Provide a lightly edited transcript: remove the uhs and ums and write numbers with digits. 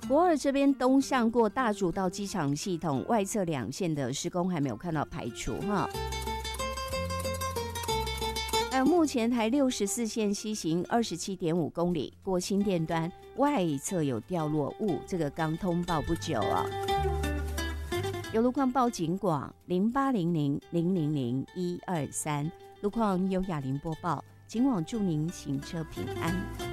国二这边东向过大竹到机场系统外侧2线的施工还没有看到排除哈。还有目前台64线西行27.5公里过新店端外侧有掉落物，这个刚通报不久啊。有路况报警广0800000123，路况优雅林播报，警网祝您行车平安。